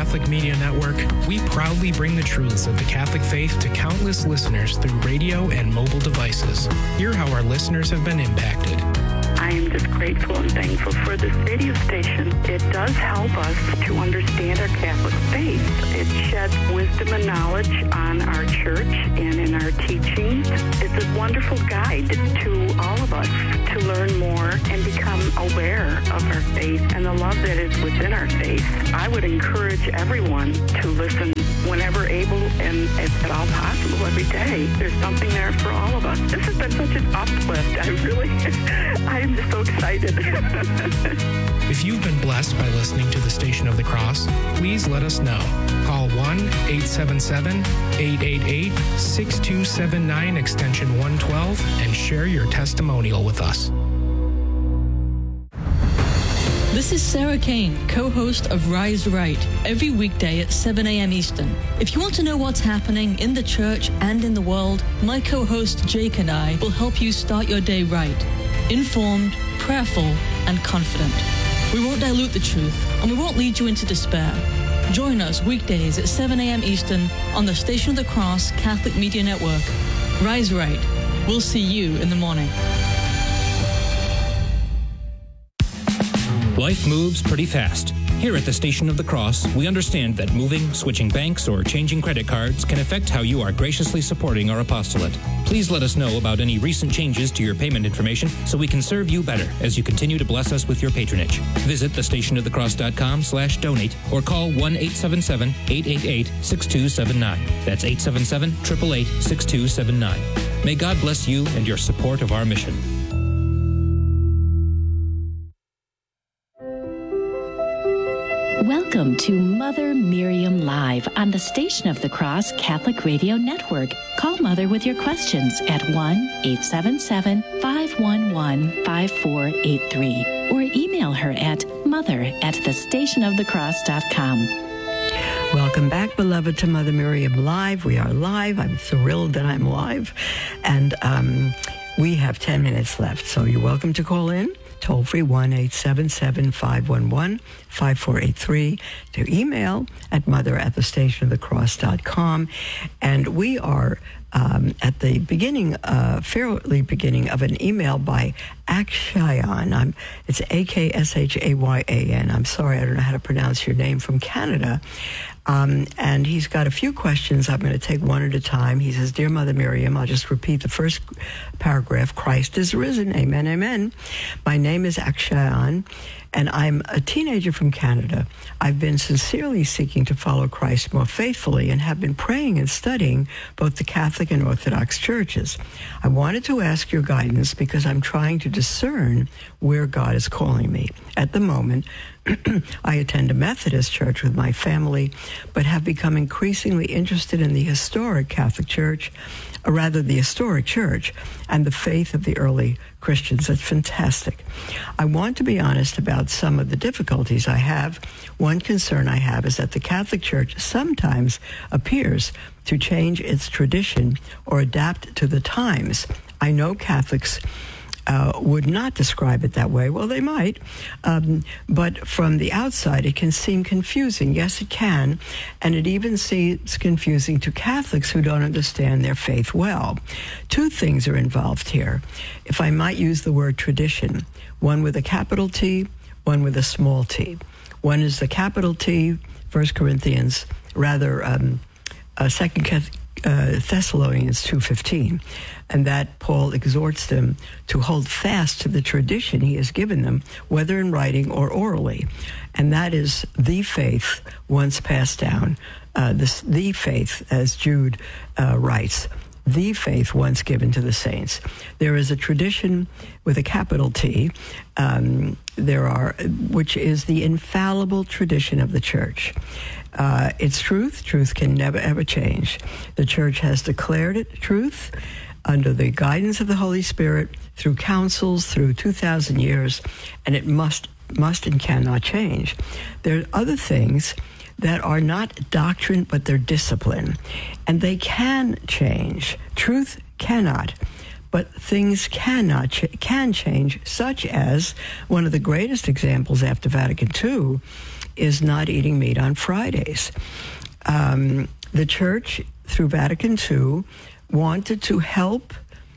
Catholic Media Network, we proudly bring the truths of the Catholic faith to countless listeners through radio and mobile devices. Hear how our listeners have been impacted. I am just grateful and thankful for this radio station. It does help us to understand our Catholic faith. It sheds wisdom and knowledge on our church and in our teachings. It's a wonderful guide to all of us to learn more and become aware of our faith and the love that is within our faith. I would encourage everyone to listen whenever able and if at all possible every day. There's something there for all of us. This has been such an uplift. I'm just so excited. If you've been blessed by listening to the Station of the Cross, please let us know. Call 1-877-888-6279 extension 112 and share your testimonial with us. This is Sarah Kane, co-host of Rise Right, every weekday at 7 a.m. Eastern. If you want to know what's happening in the church and in the world, my co-host Jake and I will help you start your day right, informed, prayerful, and confident. We won't dilute the truth, and we won't lead you into despair. Join us weekdays at 7 a.m. Eastern on the Station of the Cross Catholic Media Network. Rise Right. We'll see you in the morning. Life moves pretty fast. Here at the Station of the Cross, we understand that moving, switching banks, or changing credit cards can affect how you are graciously supporting our apostolate. Please let us know about any recent changes to your payment information so we can serve you better as you continue to bless us with your patronage. Visit thestationofthecross.com/donate or call 1-877-888-6279. That's 877-888-6279. May God bless you and your support of our mission. Welcome to Mother Miriam Live on the Station of the Cross Catholic Radio Network. Call Mother with your questions at 1-877-511-5483 or email her at mother@thestationofthecross.com. Welcome back, beloved, to Mother Miriam Live. We are live. I'm thrilled that I'm live. And we have 10 minutes left, so you're welcome to call in. Toll free 1-877-511-5483, to email at mother@thestationofthecross.com. And we are at the beginning, fairly beginning of an email by Akshayan. It's Akshayyan. I'm sorry, I don't know how to pronounce your name, from Canada. And he's got a few questions. I'm going to take one at a time. He says, Dear Mother Miriam, I'll just repeat the first paragraph. Christ is risen. Amen, amen. My name is Akshayan, and I'm a teenager from Canada. I've been sincerely seeking to follow Christ more faithfully and have been praying and studying both the Catholic and Orthodox churches. I wanted to ask your guidance because I'm trying to discern where God is calling me. At the moment, I attend a Methodist church with my family, but have become increasingly interested in the historic Catholic Church, or rather the historic church, and the faith of the early Christians. That's fantastic. I want to be honest about some of the difficulties I have. One concern I have is that the Catholic Church sometimes appears to change its tradition or adapt to the times. I know Catholics would not describe it that way. Well, they might. But from the outside, it can seem confusing. Yes, it can. And it even seems confusing to Catholics who don't understand their faith well. Two things are involved here. If I might use the word tradition, one with a capital T, one with a small t. One is the capital T, 1 Corinthians, rather 2 Thessalonians 2:15, and that Paul exhorts them to hold fast to the tradition he has given them, whether in writing or orally, and that is the faith once passed down. The faith, as Jude writes, the faith once given to the saints. There is a tradition with a capital T, which is the infallible tradition of the Church. It's truth. Truth can never, ever change. The Church has declared it truth under the guidance of the Holy Spirit through councils, through 2,000 years, and it must and cannot change. There are other things that are not doctrine, but they're discipline, and they can change. Truth cannot, but things can change, such as one of the greatest examples after Vatican II is not eating meat on Fridays. The church, through Vatican II, wanted to help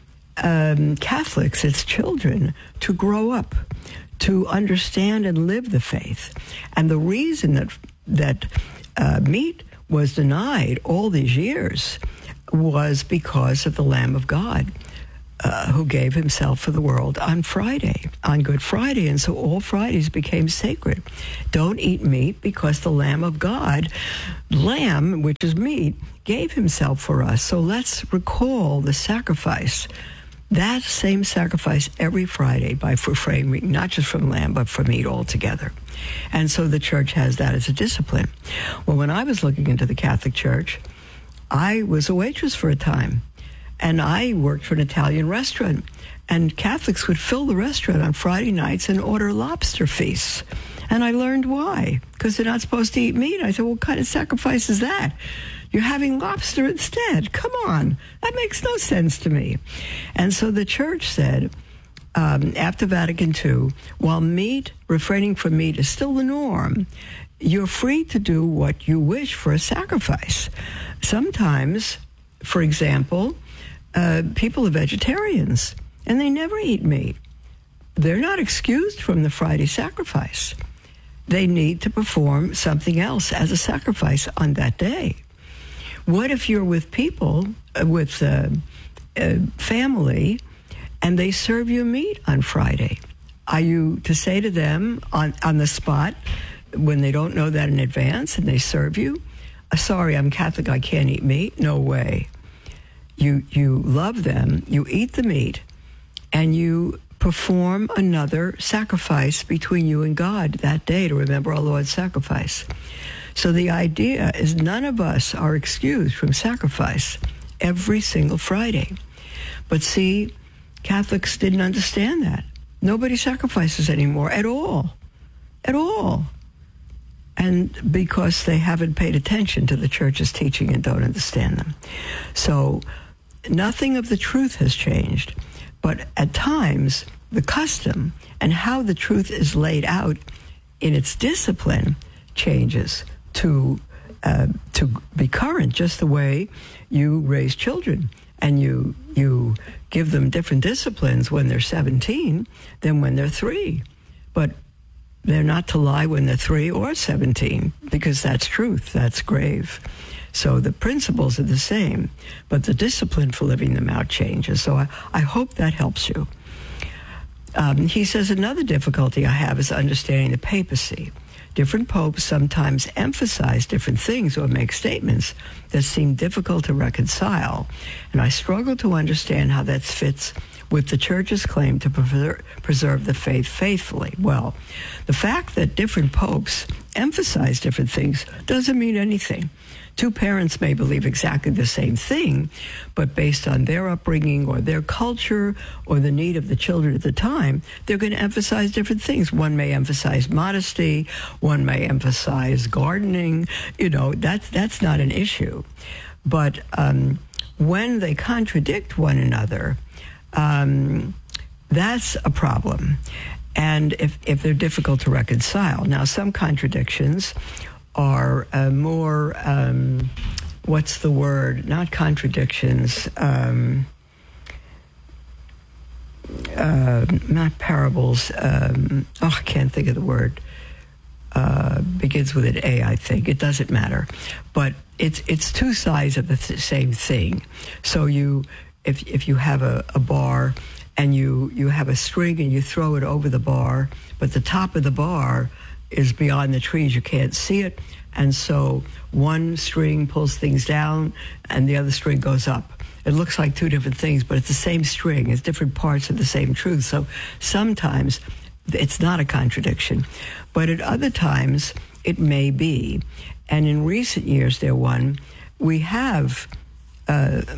Catholics, its children, to grow up, to understand and live the faith. And the reason that meat was denied all these years was because of the Lamb of God, who gave himself for the world on Friday, on Good Friday. And so all Fridays became sacred. Don't eat meat because the Lamb of God, lamb, which is meat, gave himself for us. So let's recall the sacrifice, that same sacrifice every Friday by refraining, not just from lamb, but from meat altogether. And so the church has that as a discipline. Well, when I was looking into the Catholic Church, I was a waitress for a time. And I worked for an Italian restaurant. And Catholics would fill the restaurant on Friday nights and order lobster feasts. And I learned why. Because they're not supposed to eat meat. I said, what kind of sacrifice is that? You're having lobster instead. Come on. That makes no sense to me. And so the church said, after Vatican II, while refraining from meat is still the norm, you're free to do what you wish for a sacrifice. Sometimes, for example, people are vegetarians and they never eat meat. They're not excused from the Friday sacrifice. They need to perform something else as a sacrifice on that day. What if you're with people, with family, and they serve you meat on Friday? Are you to say to them on the spot, when they don't know that in advance and they serve you, sorry, I'm Catholic, I can't eat meat? No way. You love them, you eat the meat, and you perform another sacrifice between you and God that day to remember our Lord's sacrifice. So the idea is none of us are excused from sacrifice every single Friday. But see, Catholics didn't understand that. Nobody sacrifices anymore at all. At all. And because they haven't paid attention to the church's teaching and don't understand them. So nothing of the truth has changed. But at times, the custom and how the truth is laid out in its discipline changes to be current, just the way you raise children and you give them different disciplines when they're 17 than when they're 3. But they're not to lie when they're 3 or 17, because that's truth, that's grave. So the principles are the same, but the discipline for living them out changes. So I hope that helps you. He says, another difficulty I have is understanding the papacy. Different popes sometimes emphasize different things or make statements that seem difficult to reconcile, and I struggle to understand how that fits with the Church's claim to preserve the faith faithfully. Well, the fact that different popes emphasize different things doesn't mean anything. Two parents may believe exactly the same thing, but based on their upbringing or their culture or the need of the children at the time, they're going to emphasize different things. One may emphasize modesty, one may emphasize gardening. You know, that's not an issue. But when they contradict one another, that's a problem. And if they're difficult to reconcile. Now, some contradictions are more, what's the word? Not contradictions, not parables. I can't think of the word. Begins with an A, I think. It doesn't matter. But it's two sides of the same thing. So if you have a bar and you have a string and you throw it over the bar, but the top of the bar is beyond the trees, you can't see it, and so one string pulls things down and the other string goes up. It looks like two different things, but it's the same string. It's different parts of the same truth. So sometimes it's not a contradiction, but at other times it may be. And in recent years, we have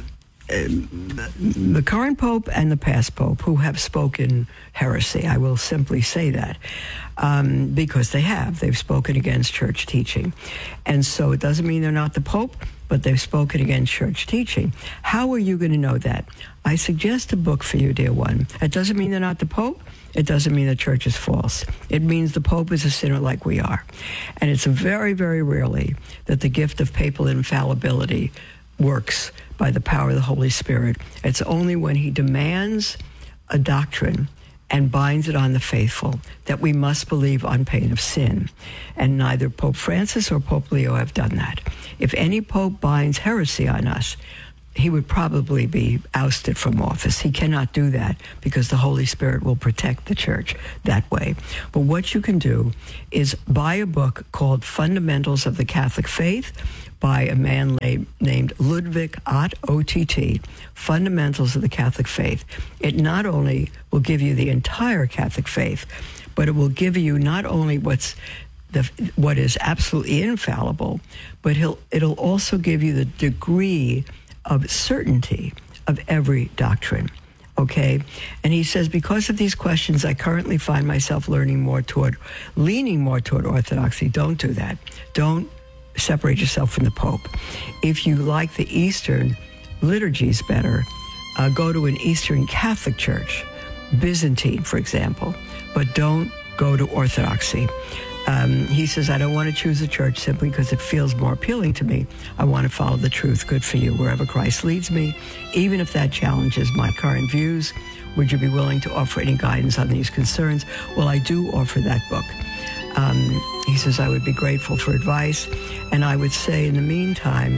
the current Pope and the past Pope who have spoken heresy. I will simply say that because they've spoken against church teaching. And so it doesn't mean they're not the Pope, but they've spoken against church teaching. How are you going to know that? I suggest a book for you, dear one. It doesn't mean they're not the Pope. It doesn't mean the church is false. It means the Pope is a sinner like we are. And it's very, very rarely that the gift of papal infallibility works by the power of the Holy Spirit. It's only when he demands a doctrine and binds it on the faithful that we must believe on pain of sin. And neither Pope Francis or Pope Leo have done that. If any pope binds heresy on us, he would probably be ousted from office. He cannot do that because the Holy Spirit will protect the church that way. But what you can do is buy a book called Fundamentals of the Catholic Faith by a man named Ludwig Ott, O-T-T, Fundamentals of the Catholic Faith. It not only will give you the entire Catholic faith, but it will give you not only what is absolutely infallible, but it'll also give you the degree of certainty of every doctrine, okay? And he says, because of these questions, I currently find myself leaning more toward orthodoxy. Don't do that. Don't separate yourself from the Pope. If you like the Eastern liturgies better, go to an Eastern Catholic church, Byzantine, for example, but don't go to orthodoxy. He says, I don't want to choose a church simply because it feels more appealing to me. I want to follow the truth. Good for you. Wherever Christ leads me, even if that challenges my current views, would you be willing to offer any guidance on these concerns? Well, I do offer that book. He says, I would be grateful for advice. And I would say, in the meantime,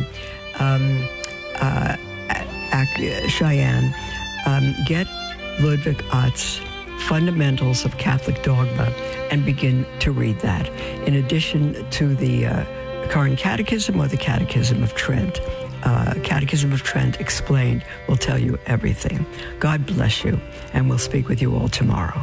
Cheyenne, get Ludwig Ott's Fundamentals of Catholic Dogma and begin to read that. In addition to the current catechism or the Catechism of Trent. Catechism of Trent Explained will tell you everything. God bless you, and we'll speak with you all tomorrow.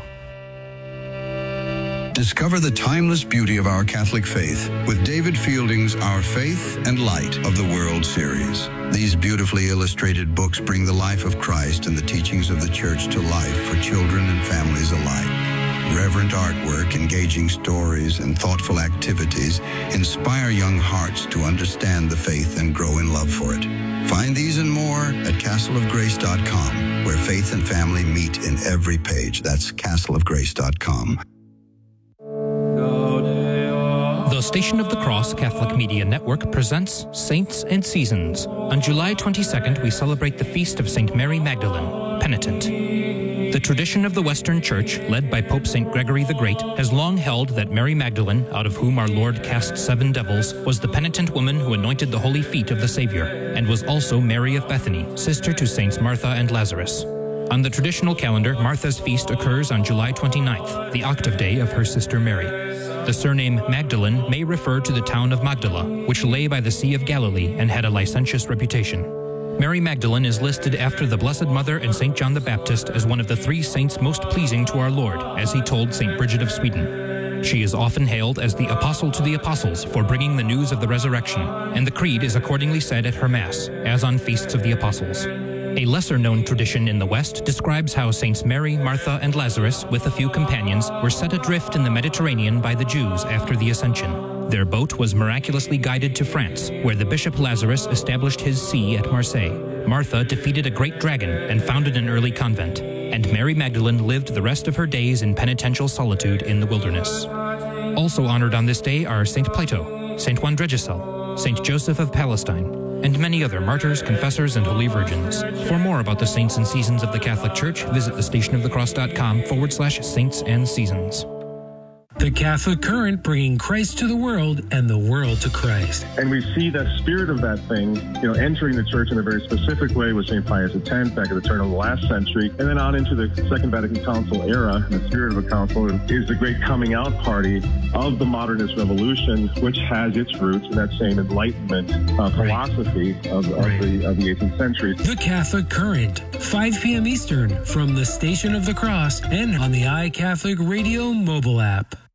Discover the timeless beauty of our Catholic faith with David Fielding's Our Faith and Light of the World series. These beautifully illustrated books bring the life of Christ and the teachings of the Church to life for children and families alike. Reverent artwork, engaging stories, and thoughtful activities inspire young hearts to understand the faith and grow in love for it. Find these and more at castleofgrace.com, where faith and family meet in every page. That's castleofgrace.com. The Station of the Cross Catholic Media Network presents Saints and Seasons. On July 22nd, we celebrate the feast of St. Mary Magdalene, Penitent. The tradition of the Western Church, led by Pope St. Gregory the Great, has long held that Mary Magdalene, out of whom our Lord cast 7 devils, was the penitent woman who anointed the holy feet of the Savior, and was also Mary of Bethany, sister to Saints Martha and Lazarus. On the traditional calendar, Martha's feast occurs on July 29th, the octave day of her sister Mary. The surname Magdalene may refer to the town of Magdala, which lay by the Sea of Galilee and had a licentious reputation. Mary Magdalene is listed after the Blessed Mother and St. John the Baptist as one of the 3 saints most pleasing to our Lord, as he told St. Bridget of Sweden. She is often hailed as the Apostle to the Apostles for bringing the news of the resurrection, and the Creed is accordingly said at her Mass, as on feasts of the Apostles. A lesser-known tradition in the West describes how Saints Mary, Martha, and Lazarus, with a few companions, were set adrift in the Mediterranean by the Jews after the Ascension. Their boat was miraculously guided to France, where the Bishop Lazarus established his see at Marseille. Martha defeated a great dragon and founded an early convent, and Mary Magdalene lived the rest of her days in penitential solitude in the wilderness. Also honored on this day are St. Plato, St. Juan Dregicel, St. Joseph of Palestine, and many other martyrs, confessors, and holy virgins. For more about the saints and seasons of the Catholic Church, visit thestationofthecross.com/saints and seasons. The Catholic Current, bringing Christ to the world and the world to Christ. And we see the spirit of that thing, entering the church in a very specific way with St. Pius X back at the turn of the last century, and then on into the Second Vatican Council era. And the spirit of a council is the great coming out party of the modernist revolution, which has its roots in that same Enlightenment philosophy of the 18th century. The Catholic Current, 5 p.m. Eastern, from the Station of the Cross and on the iCatholic Radio mobile app.